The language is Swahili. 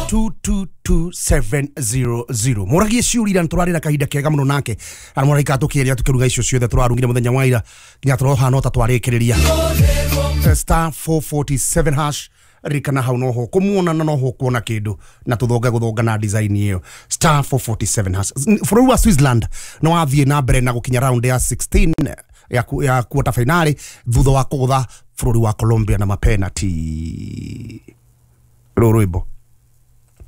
22270 muragie ciurira nturarira kahinda kega muno nake aramurika tukiria tukiruga icio ciothe turarungire muthenya waira nginya turoha no ta twarikiriria star 447 hash rikana hau noho kumuona na noho kuona kindu na tuthonga na design iyo star 447 hash for wa Switzerland no athie na mbere na gukinya round ya 16 ya quarter finale thutha wa kugutha bururi wa Colombia na mapenalty rurwibo